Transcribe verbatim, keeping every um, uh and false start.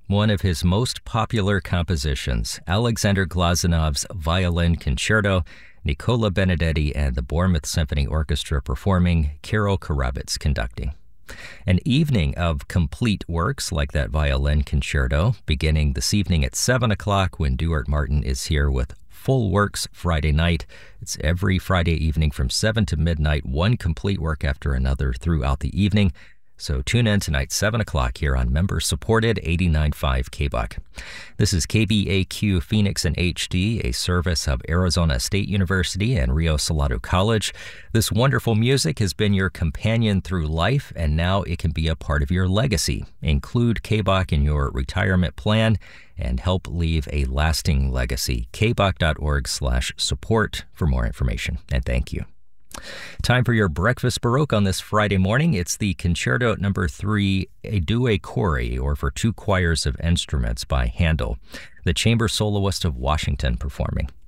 one of his most popular compositions, Alexander Glazunov's Violin Concerto, Nicola Benedetti and the Bournemouth Symphony Orchestra performing, Karol Karabits conducting. An evening of complete works like that violin concerto, beginning this evening at seven o'clock when Duart Martin is here with Full Works Friday night. It's every Friday evening from seven to midnight, one complete work after another throughout the evening. So tune in tonight, seven o'clock here on member-supported eighty-nine point five K B U C. This is K B A Q Phoenix in H D, a service of Arizona State University and Rio Salado College. This wonderful music has been your companion through life, and now it can be a part of your legacy. Include K B A C in your retirement plan and help leave a lasting legacy. k b a c dot org slash support for more information. And thank you. Time for your Breakfast Baroque on this Friday morning. It's the Concerto Number Three, A Due Cori, or for two choirs of instruments by Handel, the chamber soloist of Washington performing.